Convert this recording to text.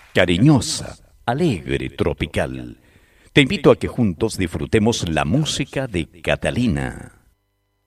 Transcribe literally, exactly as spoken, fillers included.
cariñosa, alegre, tropical. Te invito a que juntos disfrutemos la música de Catalina.